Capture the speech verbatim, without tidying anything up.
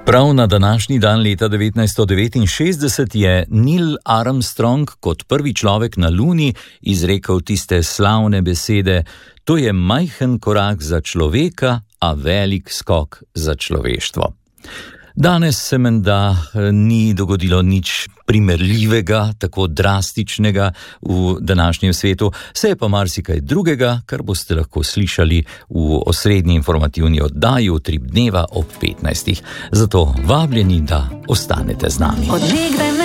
Prav na današnji dan leta devetnajststo devetinšestdeset je Neil Armstrong kot prvi človek na Luni izrekel tiste slavne besede: to je majhen korak za človeka, a velik skok za človeštvo. Danes se menda ni dogodilo nič primerljivega, tako drastičnega v današnjem svetu, se je pa marsikaj drugega, kar boste lahko slišali v osrednji informativni oddaji Utrip dneva ob petnajstih. Zato vabljeni, da ostanete z nami.